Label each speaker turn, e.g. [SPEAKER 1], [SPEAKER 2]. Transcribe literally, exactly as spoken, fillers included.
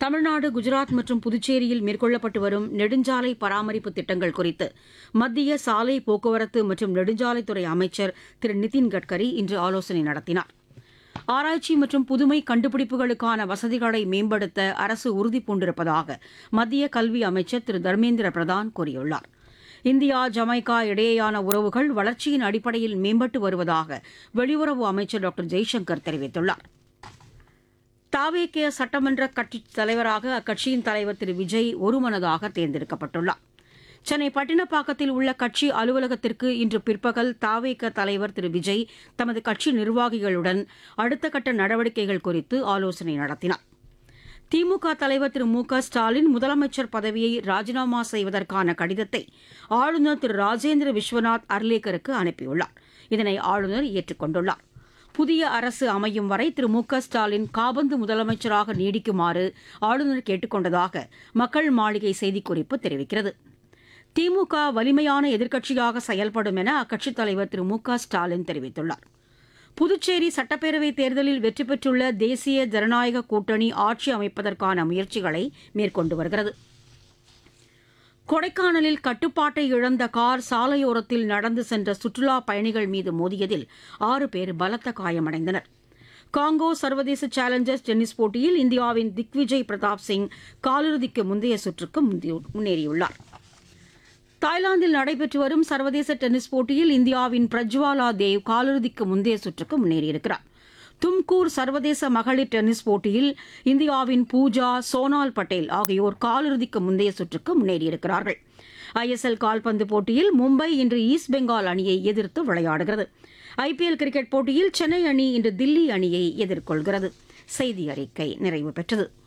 [SPEAKER 1] தமிழ்நாடு, குஜராத் மற்றும் புதுச்சேரியில் மேற்கொள்ளப்பட்டு வரும் நெடுஞ்சாலை பராமரிப்பு திட்டங்கள் குறித்து மத்திய சாலை போக்குவரத்து மற்றும் நெடுஞ்சாலைத்துறை அமைச்சர் திரு நிதின் கட்கரி இன்று ஆலோசனை நடத்தினார். ஆராய்ச்சி மற்றும் புதுமை கண்டுபிடிப்புகளுக்கான வசதிகளை மேம்படுத்த அரசு உறுதிபூண்டிருப்பதாக மத்திய கல்வி அமைச்சர் திரு தர்மேந்திர பிரதான் கூறியுள்ளார். இந்தியா, ஜமைக்கா இடையேயான உறவுகள் வளர்ச்சியின் அடிப்படையில் மேம்பட்டு வருவதாக வெளியுறவு அமைச்சர் டாக்டர் ஜெய்சங்கர் தெரிவித்துள்ளார். தாவேகே சட்டமன்ற கட்சித் தலைவராக அக்கட்சியின் தலைவர் திரு விஜய் ஒருமனதாக தேர்ந்தெடுக்கப்பட்டுள்ளார். சென்னை பட்டினப்பாக்கத்தில் உள்ள கட்சி அலுவலகத்திற்கு இன்று பிற்பகல் தாவேக தலைவர் திரு விஜய் தமது கட்சி நிர்வாகிகளுடன் அடுத்த கட்ட நடவடிக்கைகள் குறித்து ஆலோசனை நடத்தினார். திமுக தலைவர் திரு மு க ஸ்டாலின் முதலமைச்சர் பதவியை ராஜினாமா செய்வதற்கான கடிதத்தை ஆளுநர் திரு ராஜேந்திர விஸ்வநாத் அர்லேக்கருக்கு அனுப்பியுள்ளார். இதனை ஆளுநர் ஏற்றுக் கொண்டுள்ளார். புதிய அரசு அமையும் வரை திரு மு க ஸ்டாலின் காபந்து முதலமைச்சராக நீடிக்குமாறு ஆளுநர் கேட்டுக் கொண்டதாக மக்கள் மாளிகை செய்திக்குறிப்பு தெரிவிக்கிறது. திமுக வலிமையான எதிர்க்கட்சியாக செயல்படும் என அக்கட்சித் தலைவர் திரு மு க ஸ்டாலின் தெரிவித்துள்ளார். புதுச்சேரி சட்டப்பேரவைத் தேர்தலில் வெற்றி பெற்றுள்ள தேசிய ஜனநாயக கூட்டணி ஆட்சி அமைப்பதற்கான முயற்சிகளை மேற்கொண்டு வருகிறது. கொடைக்கானலில் கட்டுப்பாட்டை இழந்த கார் சாலையோரத்தில் நடந்து சென்ற சுற்றுலா பயணிகள் மீது மோதியதில் ஆறு பேர் பலத்த காயமடைந்தனர். காங்கோ சர்வதேச சேலஞ்சர்ஸ் டென்னிஸ் போட்டியில் இந்தியாவின் திக்விஜய் பிரதாப் சிங் காலிறுதிக்கு முந்தைய சுற்றுக்கு முன்னேறியுள்ளார். தாய்லாந்தில் நடைபெற்று வரும் சர்வதேச டென்னிஸ் போட்டியில் இந்தியாவின் பிரஜ்வாலா தேவ் காலிறுதிக்கு முந்தைய சுற்றுக்கு முன்னேறியிருக்கிறார். தும்கூர் சர்வதேச மகளிர் டென்னிஸ் போட்டியில் இந்தியாவின் பூஜா, சோனால் பட்டேல் ஆகியோர் காலிறுதிக்கு முந்தைய சுற்றுக்கு முன்னேறியிருக்கிறார்கள். ஐஎஸ்எல் கால்பந்து போட்டியில் மும்பை இன்று ஈஸ்ட் பெங்கால் அணியை எதிர்த்து விளையாடுகிறது. ஐபிஎல் கிரிக்கெட் போட்டியில் சென்னை அணி இன்று தில்லி அணியை எதிர்கொள்கிறது. செய்தி அறிக்கை நிறைவு பெற்றது.